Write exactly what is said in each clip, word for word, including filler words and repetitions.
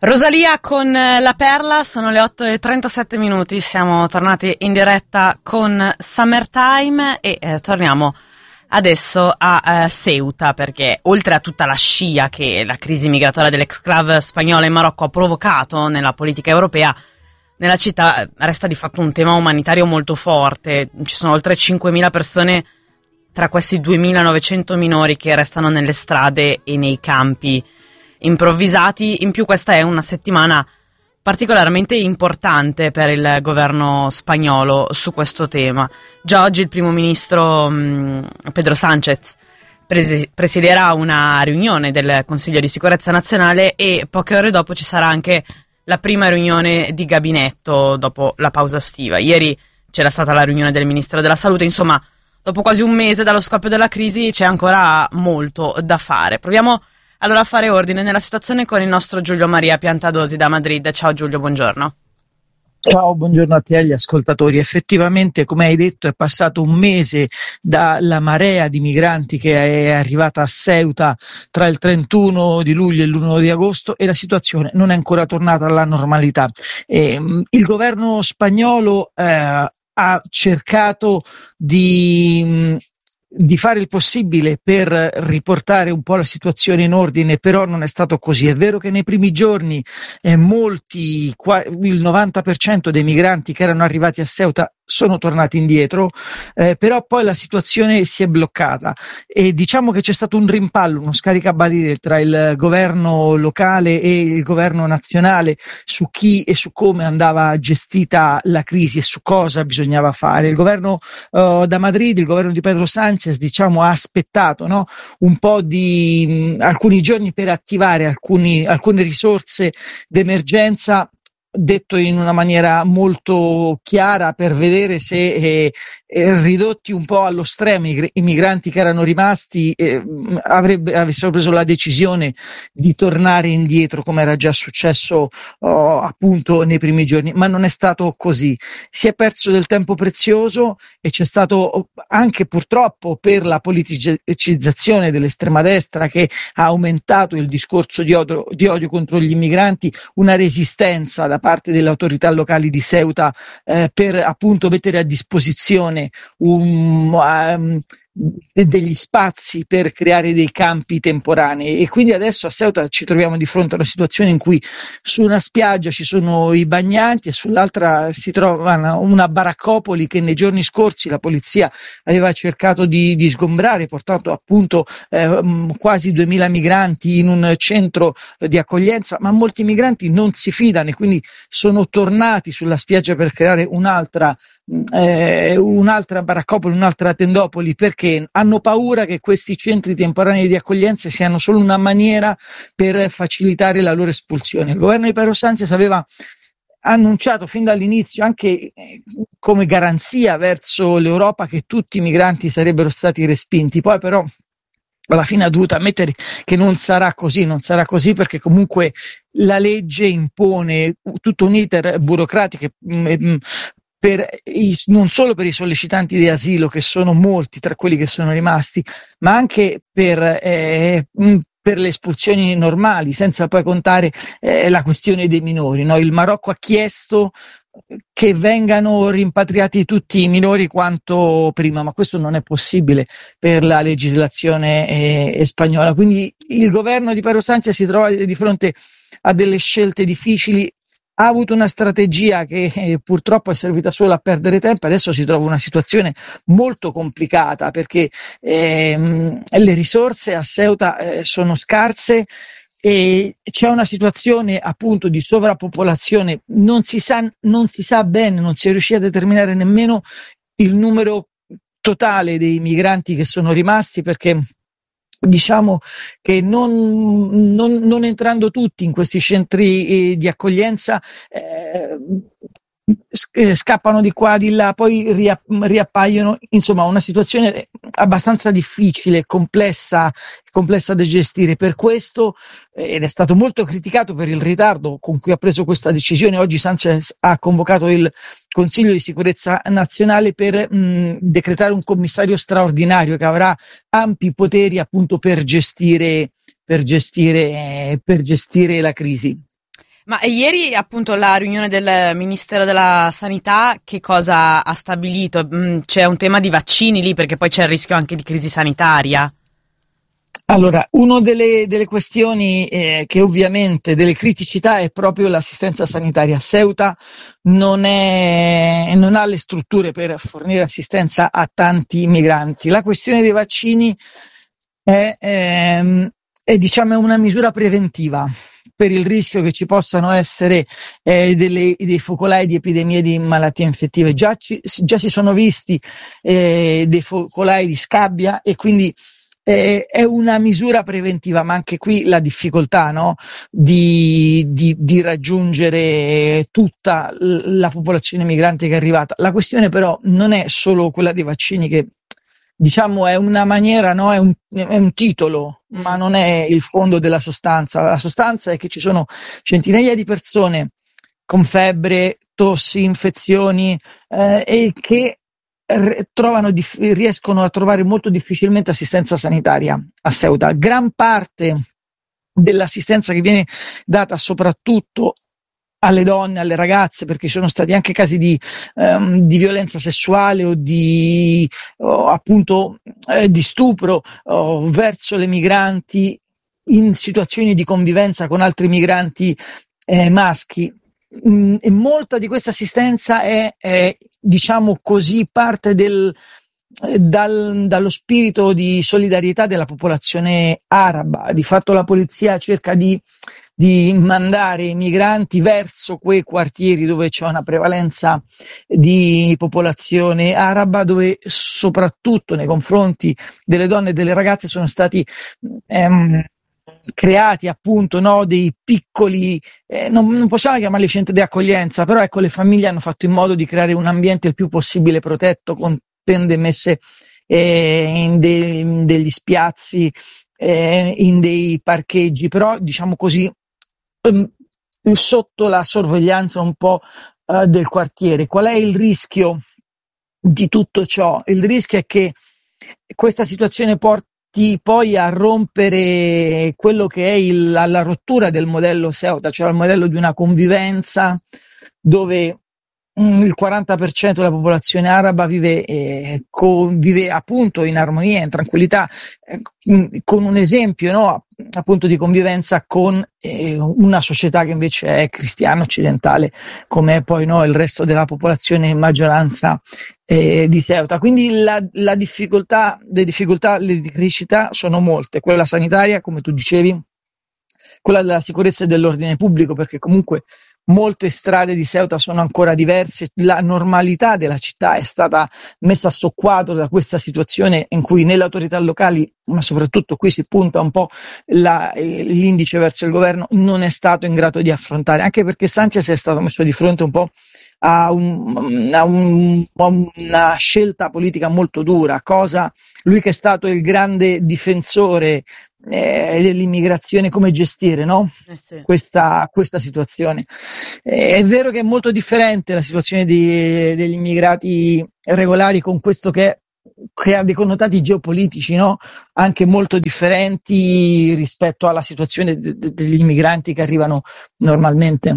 Rosalia con La Perla, sono le otto e trentasette minuti, siamo tornati in diretta con Summertime e eh, torniamo adesso a eh, Ceuta, perché oltre a tutta la scia che la crisi migratoria dell'exclave spagnola in Marocco ha provocato nella politica europea, nella città resta di fatto un tema umanitario molto forte. Ci sono oltre cinquemila persone, tra questi duemilanovecento minori che restano nelle strade e nei campi improvvisati. In più questa è una settimana particolarmente importante per il governo spagnolo su questo tema. Già oggi il primo ministro mh, Pedro Sánchez presi- presiederà una riunione del Consiglio di Sicurezza Nazionale e poche ore dopo ci sarà anche la prima riunione di gabinetto dopo la pausa estiva. Ieri c'era stata la riunione del Ministro della Salute, insomma dopo quasi un mese dallo scoppio della crisi c'è ancora molto da fare. Proviamo allora a fare ordine nella situazione con il nostro Giulio Maria Piantadosi da Madrid. Ciao Giulio, buongiorno. Ciao, buongiorno a te e agli ascoltatori. Effettivamente, come hai detto, è passato un mese dalla marea di migranti che è arrivata a Ceuta tra il trentuno di luglio e l'primo di agosto e la situazione non è ancora tornata alla normalità. E, il governo spagnolo eh, ha cercato di di fare il possibile per riportare un po' la situazione in ordine, però non è stato così. È vero che nei primi giorni eh, molti, qua, il novanta per cento dei migranti che erano arrivati a Ceuta sono tornati indietro, eh, però poi la situazione si è bloccata e diciamo che c'è stato un rimpallo, uno scaricabarile tra il governo locale e il governo nazionale su chi e su come andava gestita la crisi e su cosa bisognava fare. Il governo uh, da Madrid, il governo di Pedro Sánchez, diciamo, ha aspettato no? un po' di mh, alcuni giorni per attivare alcuni, alcune risorse d'emergenza, detto in una maniera molto chiara, per vedere se eh, eh, ridotti un po' allo stremo i, i migranti che erano rimasti eh, avrebbe, avessero preso la decisione di tornare indietro, come era già successo oh, appunto nei primi giorni, ma non è stato così. Si è perso del tempo prezioso e c'è stato anche purtroppo, per la politicizzazione dell'estrema destra che ha aumentato il discorso di odio, di odio contro gli immigranti, una resistenza da parte delle autorità locali di Ceuta eh, per appunto mettere a disposizione un, um, degli spazi per creare dei campi temporanei. E quindi adesso a Ceuta ci troviamo di fronte a una situazione in cui su una spiaggia ci sono i bagnanti e sull'altra si trova una, una baraccopoli che nei giorni scorsi la polizia aveva cercato di, di sgombrare, portando appunto eh, quasi duemila migranti in un centro di accoglienza, ma molti migranti non si fidano e quindi sono tornati sulla spiaggia per creare un'altra eh, un'altra baraccopoli, un'altra tendopoli, perché hanno paura che questi centri temporanei di accoglienza siano solo una maniera per facilitare la loro espulsione. Il governo di Pedro Sánchez aveva annunciato fin dall'inizio, anche come garanzia verso l'Europa, che tutti i migranti sarebbero stati respinti. Poi però alla fine ha dovuto ammettere che non sarà così, non sarà così perché comunque la legge impone tutto un iter burocratico per i, non solo per i sollecitanti di asilo, che sono molti tra quelli che sono rimasti, ma anche per, eh, per le espulsioni normali, senza poi contare eh, la questione dei minori. No? Il Marocco ha chiesto che vengano rimpatriati tutti i minori quanto prima, ma questo non è possibile per la legislazione eh, spagnola. Quindi il governo di Pedro Sánchez si trova di fronte a delle scelte difficili. Ha avuto una strategia che eh, purtroppo è servita solo a perdere tempo. Adesso si trova una situazione molto complicata perché ehm, le risorse a Ceuta eh, sono scarse e c'è una situazione appunto di sovrappopolazione. Non si sa, non si sa bene, non si è riusciti a determinare nemmeno il numero totale dei migranti che sono rimasti, perché diciamo che non, non, non entrando tutti in questi centri eh, di accoglienza eh, scappano di qua di là, poi ria, riappaiono, insomma una situazione abbastanza difficile, complessa, complessa da gestire. Per questo, ed è stato molto criticato per il ritardo con cui ha preso questa decisione, oggi Sánchez ha convocato il Consiglio di Sicurezza Nazionale per mh, decretare un commissario straordinario che avrà ampi poteri appunto per gestire, per gestire, per gestire la crisi. Ma ieri appunto la riunione del Ministero della Sanità che cosa ha stabilito? Mm, C'è un tema di vaccini lì perché poi c'è il rischio anche di crisi sanitaria. Allora, una delle, delle questioni eh, che ovviamente delle criticità è proprio l'assistenza sanitaria. Ceuta non è, non ha le strutture per fornire assistenza a tanti migranti. La questione dei vaccini è, ehm, è, diciamo, una misura preventiva per il rischio che ci possano essere eh, delle, dei focolai di epidemie di malattie infettive. Già, ci, già si sono visti eh, dei focolai di scabbia e quindi eh, è una misura preventiva, ma anche qui la difficoltà, no, di, di, di raggiungere tutta la popolazione migrante che è arrivata. La questione però non è solo quella dei vaccini, che diciamo è una maniera, no, è un, è un titolo, ma Mm. non è il fondo della sostanza. La sostanza è che ci sono centinaia di persone con febbre, tossi, infezioni eh, e che r- trovano dif- riescono a trovare molto difficilmente assistenza sanitaria a Ceuta. Gran parte dell'assistenza che viene data soprattutto alle donne, alle ragazze, perché ci sono stati anche casi di, ehm, di violenza sessuale o di o appunto eh, di stupro o verso le migranti in situazioni di convivenza con altri migranti eh, maschi. Mm, e molta di questa assistenza è, è diciamo così, parte del, eh, dal, dallo spirito di solidarietà della popolazione araba. Di fatto la polizia cerca di di mandare i migranti verso quei quartieri dove c'è una prevalenza di popolazione araba, dove soprattutto nei confronti delle donne e delle ragazze sono stati ehm, creati appunto, no, dei piccoli, eh, non, non possiamo chiamarli centri di accoglienza, però ecco, le famiglie hanno fatto in modo di creare un ambiente il più possibile protetto, con tende messe eh, in, de, in degli spiazzi, eh, in dei parcheggi, però diciamo così ehm, sotto la sorveglianza un po' eh, del quartiere. Qual è il rischio di tutto ciò? Il rischio è che questa situazione porti poi a rompere quello che è il, la, la rottura del modello Ceuta, cioè il modello di una convivenza dove mm, il quaranta per cento della popolazione araba vive, eh, con, vive appunto in armonia, in tranquillità, eh, con un esempio, no, appunto di convivenza con eh, una società che invece è cristiana occidentale, come è poi, no, il resto della popolazione in maggioranza eh, di Ceuta. Quindi la, la difficoltà, le difficoltà, le criticità sono molte. Quella sanitaria, come tu dicevi, quella della sicurezza e dell'ordine pubblico, perché comunque molte strade di Ceuta sono ancora diverse, la normalità della città è stata messa a soqquadro da questa situazione in cui né le autorità locali, ma soprattutto qui si punta un po' la, l'indice verso il governo, non è stato in grado di affrontare, anche perché Sanchez è stato messo di fronte un po' a, un, a, un, a una scelta politica molto dura, cosa lui che è stato il grande difensore eh, dell'immigrazione, come gestire, no? Eh sì. questa, questa situazione. Eh, è vero che è molto differente la situazione di, degli immigrati regolari con questo che, che ha dei connotati geopolitici, no? Anche molto differenti rispetto alla situazione de, de, degli immigranti che arrivano normalmente.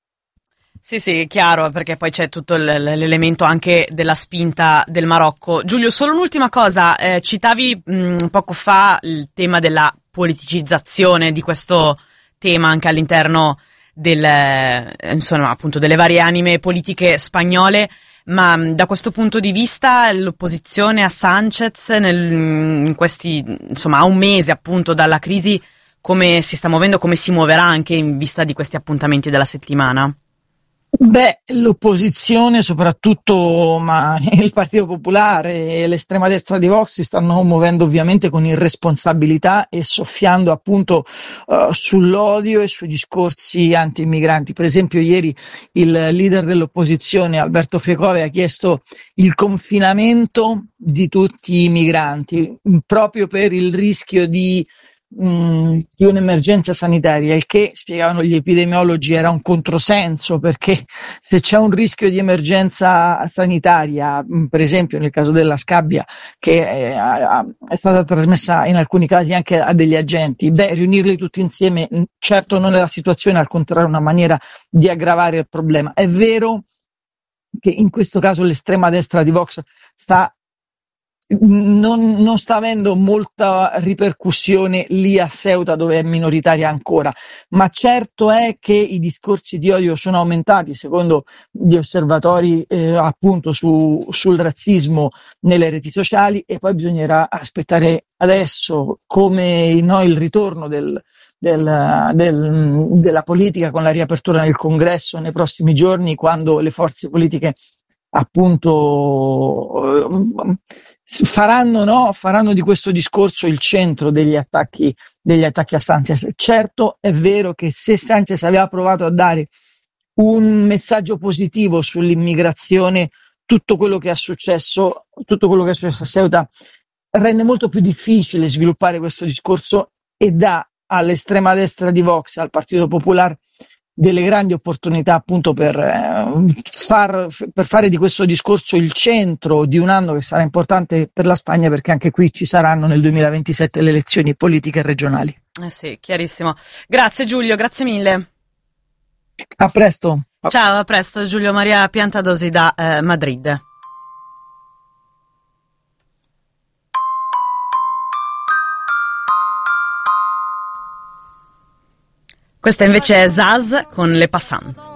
Sì, sì, chiaro, perché poi c'è tutto l- l'elemento anche della spinta del Marocco. Giulio, solo un'ultima cosa, eh, citavi mh, poco fa il tema della politicizzazione di questo tema anche all'interno del, eh, insomma, appunto delle varie anime politiche spagnole, ma mh, da questo punto di vista l'opposizione a Sanchez nel, in questi, insomma, a un mese appunto dalla crisi, come si sta muovendo, come si muoverà anche in vista di questi appuntamenti della settimana? Beh, l'opposizione, soprattutto ma il Partito Popolare e l'estrema destra di Vox, si stanno muovendo ovviamente con irresponsabilità e soffiando appunto uh, sull'odio e sui discorsi anti-immigranti. Per esempio, ieri il leader dell'opposizione, Alberto Fico, aveva chiesto il confinamento di tutti i migranti, proprio per il rischio di mh, di un'emergenza sanitaria, il che, spiegavano gli epidemiologi, era un controsenso, perché se c'è un rischio di emergenza sanitaria, mh, per esempio nel caso della scabbia, che è, ha- è stata trasmessa in alcuni casi anche a degli agenti, beh, riunirli tutti insieme, mh, certo non è la situazione, al contrario, è una maniera di aggravare il problema. È vero che in questo caso l'estrema destra di Vox sta non, non sta avendo molta ripercussione lì a Ceuta, dove è minoritaria ancora, ma certo è che i discorsi di odio sono aumentati, secondo gli osservatori, eh, appunto su, sul razzismo nelle reti sociali, e poi bisognerà aspettare adesso come no, il ritorno del, del, del, della politica con la riapertura del congresso nei prossimi giorni, quando le forze politiche appunto eh, faranno, no, faranno di questo discorso il centro degli attacchi, degli attacchi a Sanchez. Certo è vero che se Sanchez aveva provato a dare un messaggio positivo sull'immigrazione, tutto quello che è successo, tutto quello che è successo a Ceuta rende molto più difficile sviluppare questo discorso e dà all'estrema destra di Vox, al Partito Popolare, delle grandi opportunità appunto per, eh, far, per fare di questo discorso il centro di un anno che sarà importante per la Spagna, perché anche qui ci saranno nel duemilaventisette le elezioni politiche regionali. Eh sì, chiarissimo. Grazie Giulio, grazie mille. A presto. Ciao, a presto. Giulio Maria Piantadosi da eh, Madrid. Questa invece è Zaz con Le Passant.